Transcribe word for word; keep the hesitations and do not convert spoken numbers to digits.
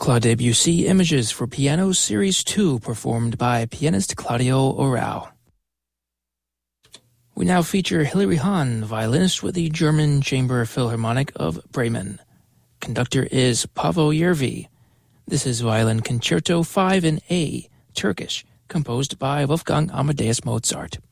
Claude Debussy Images for Piano Series two, performed by pianist Claudio Orao. We now feature Hilary Hahn, violinist with the German Chamber Philharmonic of Bremen. Conductor is Paavo Järvi. This is Violin Concerto five in A, Turkish, composed by Wolfgang Amadeus Mozart.